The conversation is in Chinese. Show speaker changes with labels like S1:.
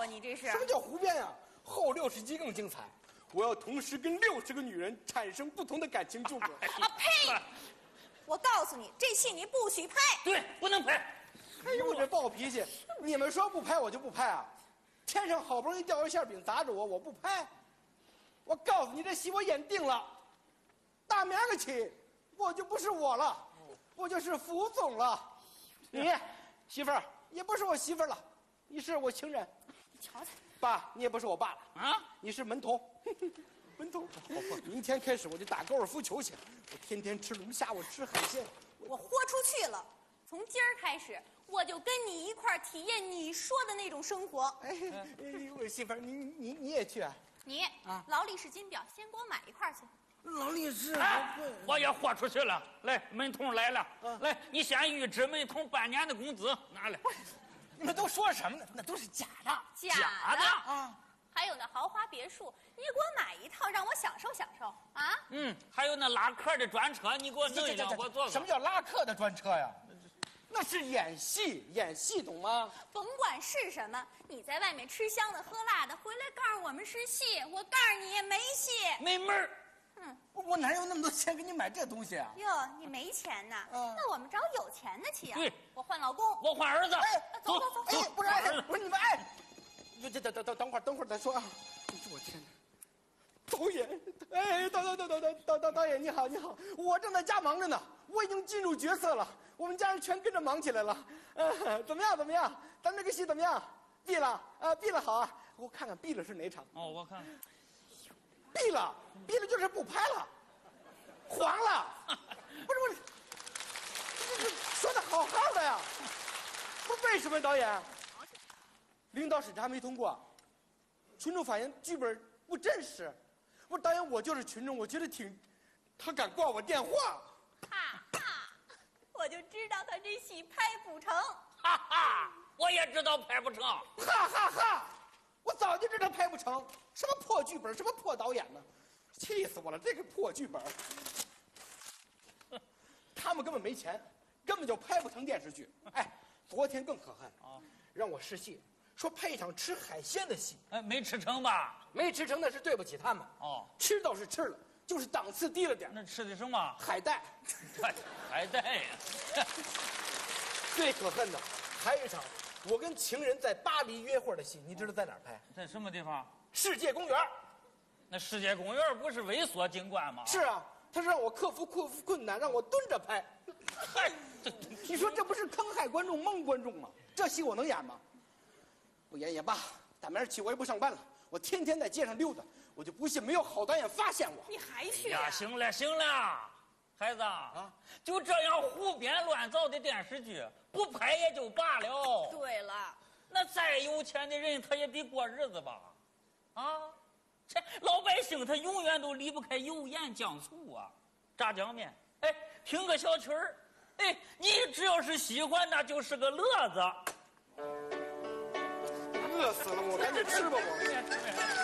S1: 啊！你这是
S2: 什么叫胡编呀？后60集更精彩，我要同时跟60个女人产生不同的感情纠葛。
S1: 啊呸！我告诉你，这戏你不许拍。
S3: 对，不能拍。
S2: 哎呦，我这暴脾气！你们说不拍我就不拍啊！天上好不容易掉一馅饼砸着我，我不拍。我告诉你，这戏我演定了，大明儿起我就不是我了，我就是副总了。你媳妇儿也不是我媳妇儿了，你是我情人。
S1: 你瞧瞧，
S2: 爸，你也不是我爸了
S3: 啊，
S2: 你是门童。门童，明天开始我就打高尔夫球去，我天天吃龙虾，我吃海鲜，
S1: 我豁出去了。从今儿开始，我就跟你一块儿体验你说的那种生活。
S2: 哎，我媳妇儿，你也去啊？
S1: 你劳力士金表，先给我买一块去。
S2: 劳力士，
S3: 我也豁出去了。来，门童来了，来，你先预支门童半年的工资，拿来。
S2: 你们都说什么呢？那都是假的，
S1: 假的
S2: 啊！
S1: 还有那豪华别墅，你给我买一套，让我享受享受啊！
S3: 还有那拉客的专车，你给我弄一辆，我坐。
S2: 什么叫拉客的专车呀？那是演戏，演戏懂吗？
S1: 甭管是什么，你在外面吃香的喝辣的，回来告诉我们是戏，我告诉你也没戏，
S3: 没门儿。
S2: 我哪有那么多钱给你买这东西啊？
S1: 哟，你没钱呐？那我们找有钱的去啊！
S3: 对，
S1: 我换老公，
S3: 我换儿子。
S1: 走，
S2: 哎，不是你们哎，等会儿再说啊！我天哪！导演，哎，导演你好，我正在家忙着呢，我已经进入角色了，我们家人全跟着忙起来了。怎么样？咱这个戏怎么样？闭了啊，闭了好啊，我看看闭了是哪场？
S3: 哦，我看。
S2: 闭了就是不拍了，黄了。不是，这说的好好的呀，不是为什么导演？领导审查没通过，群众反映剧本不真实。我说导演，我就是群众，我觉得他敢挂我电话。
S1: 我就知道他这戏拍不成。
S3: 哈哈，我也知道拍不成。
S2: 哈！我早就知道拍不成，什么破剧本，什么破导演呢？气死我了！这个破剧本，他们根本没钱，根本就拍不成电视剧。哎，昨天更可恨啊，让我试戏，说拍一场吃海鲜的戏，
S3: 没吃成吧？
S2: 没吃成那是对不起他们。
S3: 哦，
S2: 吃倒是吃了，就是档次低了点。
S3: 那吃的什么？
S2: 海带。
S3: 海带呀！
S2: 最可恨的还有一场，我跟情人在巴黎约会的戏，你知道在哪儿拍？
S3: 在什么地方？
S2: 世界公园。
S3: 那世界公园不是猥琐景观吗？
S2: 是啊，他是让我克服困难，让我蹲着拍。
S3: 嗨，
S2: 你说这不是坑害观众、蒙观众吗？这戏我能演吗？不演也罢，大明儿起我也不上班了，我天天在街上溜达，我就不信没有好导演发现我。
S1: 你还去
S3: 呀？行了，孩子啊，就这样胡编乱造的电视剧，不拍也就罢了。
S1: 对了，
S3: 那再有钱的人，他也得过日子吧？啊，这老百姓他永远都离不开油盐酱醋啊，炸酱面，哎，听个小曲儿，哎，你只要是喜欢，那就是个乐子。
S2: 饿死了，我赶紧吃吧我。